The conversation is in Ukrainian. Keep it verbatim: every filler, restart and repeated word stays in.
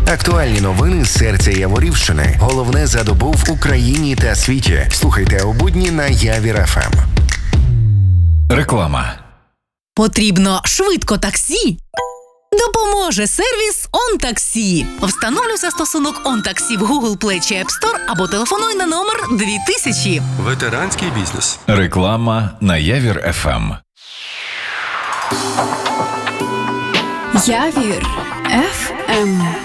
Актуальні новини з серця Яворівщини. Головне за добу в Україні та світі. Слухайте у будні на Явір еф ем. Реклама. Потрібно швидко таксі? Допоможе сервіс «ОнТаксі». Встановлюй застосунок «ОнТаксі» в Google Play чи App Store або телефонуй на номер дві тисячі. Ветеранський бізнес. Реклама на Явір еф ем. Явір еф